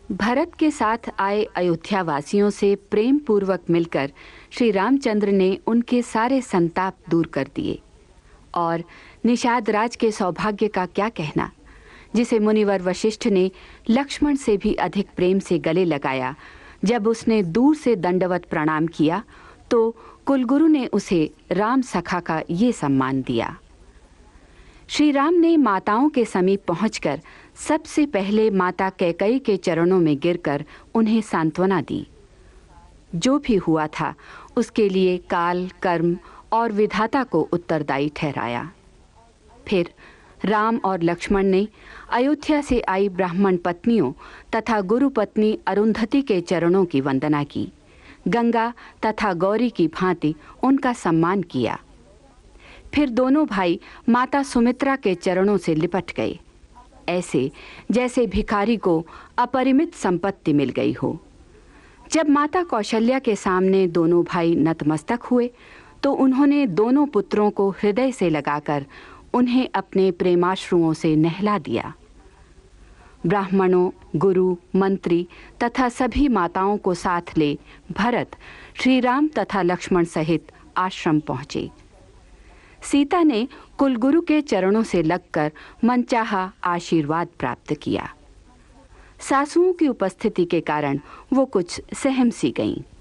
भरत के साथ आए अयोध्या वासियों से प्रेम पूर्वक मिलकर श्री रामचंद्र ने उनके सारे संताप दूर कर दिए। और निषाद राज के सौभाग्य का क्या कहना, जिसे मुनिवर वशिष्ठ ने लक्ष्मण से भी अधिक प्रेम से गले लगाया। जब उसने दूर से दंडवत प्रणाम किया तो कुलगुरु ने उसे राम सखा का ये सम्मान दिया। श्री राम ने माताओं के समीप पहुंचकर सबसे पहले माता कैकेयी के चरणों में गिरकर उन्हें सांत्वना दी। जो भी हुआ था उसके लिए काल, कर्म और विधाता को उत्तरदायी ठहराया। फिर राम और लक्ष्मण ने अयोध्या से आई ब्राह्मण पत्नियों तथा गुरु पत्नी अरुंधति के चरणों की वंदना की। गंगा तथा गौरी की भांति उनका सम्मान किया। फिर दोनों भाई माता सुमित्रा के चरणों से लिपट गए, ऐसे जैसे भिखारी को अपरिमित संपत्ति मिल गई हो। जब माता कौशल्या के सामने दोनों भाई नतमस्तक हुए तो उन्होंने दोनों पुत्रों को हृदय से लगाकर उन्हें अपने प्रेमाश्रुओं से नहला दिया। ब्राह्मणों, गुरु, मंत्री तथा सभी माताओं को साथ ले भरत श्री राम तथा लक्ष्मण सहित आश्रम पहुंचे। सीता ने कुलगुरु के चरणों से लगकर मनचाहा आशीर्वाद प्राप्त किया। सासुओं की उपस्थिति के कारण वो कुछ सहम सी गईं।